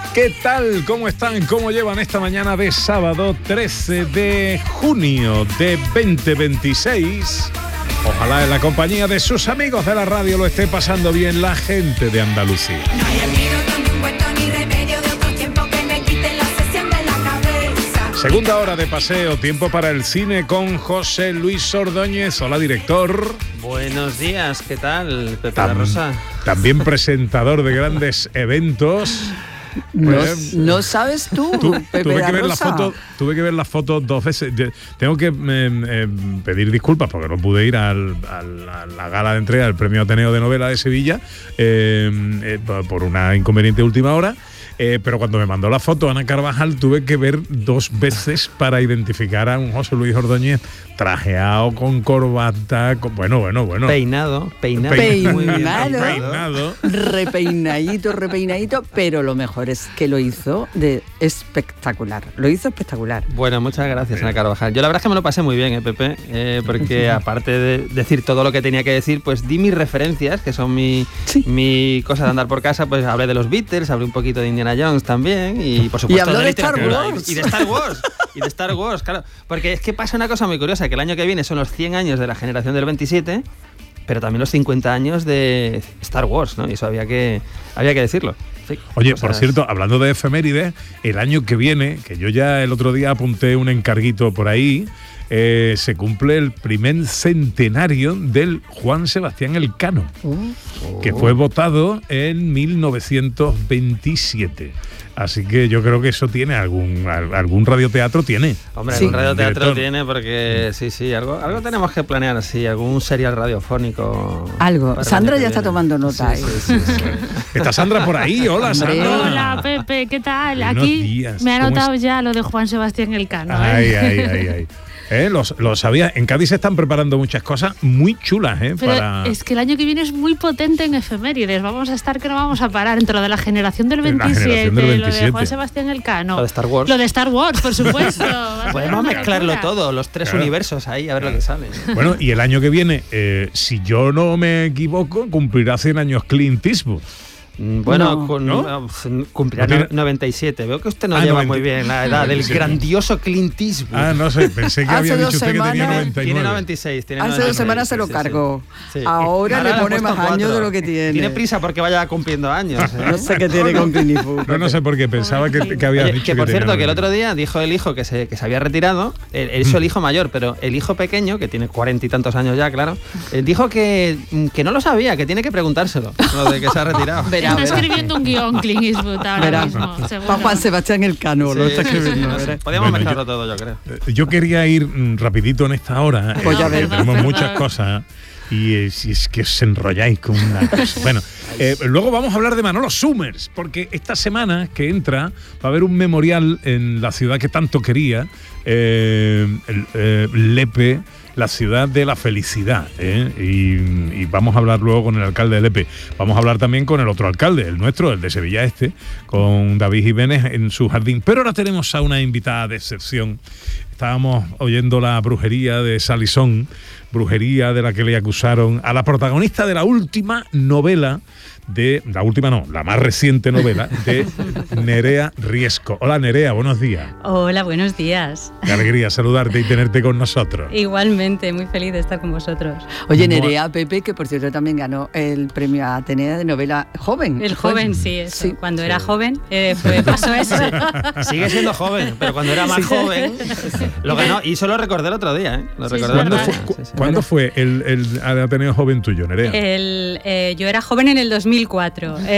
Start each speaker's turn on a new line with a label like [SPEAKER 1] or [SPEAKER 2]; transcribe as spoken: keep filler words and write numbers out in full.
[SPEAKER 1] ¿Qué tal? ¿Cómo están? ¿Cómo llevan esta mañana de sábado trece de junio de veinte veintiséis? Ojalá en la compañía de sus amigos de la radio lo esté pasando bien la gente de Andalucía. Segunda hora de paseo, tiempo para el cine con José Luis Ordóñez. Hola, director.
[SPEAKER 2] Buenos días, ¿qué tal, Pepe
[SPEAKER 1] Tam-
[SPEAKER 2] La Rosa?
[SPEAKER 1] También presentador de grandes eventos.
[SPEAKER 3] No,
[SPEAKER 1] Pues,
[SPEAKER 3] no sabes tú,
[SPEAKER 1] tu-
[SPEAKER 3] Pepe
[SPEAKER 1] tuve,
[SPEAKER 3] La
[SPEAKER 1] que ver la
[SPEAKER 3] Rosa.
[SPEAKER 1] foto, tuve que ver las fotos dos veces. Yo tengo que eh, eh, pedir disculpas porque no pude ir al, al, a la gala de entrega del Premio Ateneo de Novela de Sevilla eh, eh, por una inconveniente última hora. Eh, pero cuando me mandó la foto Ana Carvajal tuve que ver dos veces para identificar a un José Luis Ordóñez trajeado con corbata, con, bueno, bueno, bueno.
[SPEAKER 2] Peinado, peinado.
[SPEAKER 1] Pein-
[SPEAKER 2] muy bien
[SPEAKER 3] Peinado.
[SPEAKER 1] Peinado.
[SPEAKER 3] Repeinadito, repeinadito, pero lo mejor es que lo hizo de espectacular. Lo hizo espectacular.
[SPEAKER 2] Bueno, muchas gracias, Ana Carvajal. Yo la verdad es que me lo pasé muy bien, ¿eh, Pepe? Eh, porque aparte de decir todo lo que tenía que decir, pues di mis referencias, que son mi,
[SPEAKER 3] Sí.
[SPEAKER 2] mi cosa de andar por casa. Pues hablé de los Beatles, hablé un poquito de Indiana Jones también, y por supuesto
[SPEAKER 3] habló
[SPEAKER 2] de,
[SPEAKER 3] de Star
[SPEAKER 2] literatura,
[SPEAKER 3] Wars.
[SPEAKER 2] y, y de Star Wars. Y de Star Wars, claro. Porque es que pasa una cosa muy curiosa, que el año que viene son los cien años de la generación del veintisiete, pero también los cincuenta años de Star Wars, ¿no? Y eso había que, había que decirlo. Sí,
[SPEAKER 1] Oye,
[SPEAKER 2] cosas-
[SPEAKER 1] por cierto, hablando de efemérides, el año que viene, que yo ya el otro día apunté un encarguito por ahí, eh, se cumple el primer centenario del Juan Sebastián Elcano, que fue votado en mil novecientos veintisiete. Así que yo creo que eso tiene algún al- algún radioteatro tiene.
[SPEAKER 2] Hombre,
[SPEAKER 3] Sí.
[SPEAKER 2] algún radioteatro
[SPEAKER 1] Director.
[SPEAKER 2] tiene porque sí, sí, algo, algo tenemos que planear así, algún serial radiofónico.
[SPEAKER 3] Algo.
[SPEAKER 2] para el
[SPEAKER 3] Sandra
[SPEAKER 2] año
[SPEAKER 3] ya
[SPEAKER 2] que
[SPEAKER 3] está
[SPEAKER 2] viene.
[SPEAKER 3] tomando nota.
[SPEAKER 2] Sí,
[SPEAKER 3] ¿eh?
[SPEAKER 2] sí, sí, sí.
[SPEAKER 1] Está Sandra por ahí. Hola,
[SPEAKER 3] Hombre.
[SPEAKER 1] Sandra.
[SPEAKER 4] Hola, Pepe, ¿qué tal?
[SPEAKER 1] Buenos
[SPEAKER 4] Aquí
[SPEAKER 1] días,
[SPEAKER 4] me ha
[SPEAKER 1] ¿cómo
[SPEAKER 4] notado ya lo de Juan Sebastián Elcano.
[SPEAKER 1] Ay,
[SPEAKER 4] ¿eh?
[SPEAKER 1] ay, ay, ay. Eh, los, lo sabía. En Cádiz se están preparando muchas cosas muy chulas, ¿eh?
[SPEAKER 4] Pero
[SPEAKER 1] para
[SPEAKER 4] es que el año que viene es muy potente en efemérides. Vamos a estar que no vamos a parar entre lo de la generación del
[SPEAKER 1] La
[SPEAKER 4] veintisiete,
[SPEAKER 1] generación del
[SPEAKER 4] lo de
[SPEAKER 1] veintisiete.
[SPEAKER 4] Juan Sebastián Elcano.
[SPEAKER 2] Lo de Star Wars.
[SPEAKER 4] Lo de Star Wars, por supuesto. Va a ser
[SPEAKER 2] Podemos
[SPEAKER 4] una
[SPEAKER 2] mezclarlo
[SPEAKER 4] locura.
[SPEAKER 2] todo, los tres
[SPEAKER 1] Claro.
[SPEAKER 2] universos ahí, a ver lo que sale.
[SPEAKER 1] Bueno, y el año que viene, eh, si yo no me equivoco, cumplirá cien años Clint Eastwood.
[SPEAKER 2] Mm, Bueno,
[SPEAKER 3] No.
[SPEAKER 2] con,
[SPEAKER 1] ¿No?
[SPEAKER 2] no, cumplirá
[SPEAKER 1] ¿No tiene?
[SPEAKER 2] noventa y siete. Veo que usted no
[SPEAKER 1] Ah,
[SPEAKER 2] lleva
[SPEAKER 1] noventa
[SPEAKER 2] muy bien la edad del
[SPEAKER 1] noventa y siete.
[SPEAKER 2] grandioso Clint Eastwood.
[SPEAKER 1] Ah, no sé, pensé que
[SPEAKER 3] Hace
[SPEAKER 1] había
[SPEAKER 3] dos
[SPEAKER 1] dicho usted que tenía
[SPEAKER 3] semanas-
[SPEAKER 1] noventa y
[SPEAKER 2] Tiene
[SPEAKER 1] nueve.
[SPEAKER 2] noventa y seis. Tiene
[SPEAKER 3] Hace
[SPEAKER 2] noventa y
[SPEAKER 3] dos
[SPEAKER 2] seis,
[SPEAKER 3] semanas se lo
[SPEAKER 2] sí, sí,
[SPEAKER 3] cargó.
[SPEAKER 2] sí.
[SPEAKER 3] Ahora le
[SPEAKER 2] le ha
[SPEAKER 3] pone
[SPEAKER 2] puesto
[SPEAKER 3] más años
[SPEAKER 2] cuatro.
[SPEAKER 3] de lo que tiene.
[SPEAKER 2] Tiene prisa porque vaya cumpliendo años. ¿eh?
[SPEAKER 3] No sé qué tiene con Clint Eastwood.
[SPEAKER 1] No, no sé por qué, pensaba que, que había
[SPEAKER 2] Oye,
[SPEAKER 1] dicho
[SPEAKER 2] que por
[SPEAKER 1] tenía
[SPEAKER 2] cierto, que el
[SPEAKER 1] noventa.
[SPEAKER 2] otro día dijo el hijo que se, que se había retirado, él él es el hijo mayor, pero el hijo pequeño, que tiene cuarenta y tantos años ya, claro, eh, dijo que, que no lo sabía, que tiene que preguntárselo, lo de que se ha retirado.
[SPEAKER 3] Verá,
[SPEAKER 4] Está
[SPEAKER 3] verá.
[SPEAKER 4] escribiendo un guión Clint Eastwood ahora
[SPEAKER 3] Verá.
[SPEAKER 4] mismo, seguro.
[SPEAKER 3] Para Juan Sebastián Elcano, lo
[SPEAKER 2] Sí,
[SPEAKER 3] está
[SPEAKER 2] sí, sí,
[SPEAKER 3] escribiendo.
[SPEAKER 2] no sé.
[SPEAKER 3] verá.
[SPEAKER 2] Podríamos
[SPEAKER 1] Bueno,
[SPEAKER 2] mezclarlo todo, yo creo.
[SPEAKER 1] Eh, Yo quería ir mm, rapidito en esta hora.
[SPEAKER 3] Pues ya
[SPEAKER 1] eh,
[SPEAKER 3] ves.
[SPEAKER 1] Tenemos
[SPEAKER 4] Perdón,
[SPEAKER 1] muchas
[SPEAKER 4] perdón.
[SPEAKER 1] cosas. Y eh, si es que os enrolláis con una cosa. Bueno, eh, luego vamos a hablar de Manolo Summers, porque esta semana que entra va a haber un memorial en la ciudad que tanto quería, eh, el, eh, Lepe, la ciudad de la felicidad, ¿eh? y, y vamos a hablar luego con el alcalde de Lepe. Vamos a hablar también con el otro alcalde, el nuestro, el de Sevilla Este, con David Jiménez en su jardín. Pero ahora tenemos a una invitada de excepción. Estábamos oyendo la brujería de Salisón, brujería de la que le acusaron a la protagonista de la última novela de, la última no, la más reciente novela de Nerea Riesco. Hola Nerea, buenos días.
[SPEAKER 5] Hola, buenos días.
[SPEAKER 1] Qué alegría saludarte y tenerte con nosotros.
[SPEAKER 5] Igualmente, muy feliz de estar con vosotros.
[SPEAKER 3] Oye,
[SPEAKER 1] Bueno.
[SPEAKER 3] Nerea Pepe, que por cierto también ganó el premio Atenea de novela joven.
[SPEAKER 5] El
[SPEAKER 3] ¿fue?
[SPEAKER 5] joven, sí, eso.
[SPEAKER 3] Sí.
[SPEAKER 5] Cuando era joven, eh, fue, pasó eso.
[SPEAKER 2] Sigue siendo joven, pero cuando era más joven, lo ganó. Y eso lo recordé el otro día, ¿eh? Lo
[SPEAKER 4] Sí,
[SPEAKER 2] recordé
[SPEAKER 4] sí,
[SPEAKER 2] el
[SPEAKER 1] ¿Cuándo
[SPEAKER 2] otro
[SPEAKER 1] fue,
[SPEAKER 2] día.
[SPEAKER 1] cu-
[SPEAKER 2] Sí, sí.
[SPEAKER 1] ¿cuándo fue el, el Ateneo Joven tuyo, Nerea?
[SPEAKER 5] El, eh, yo era joven en el dos mil cuatro.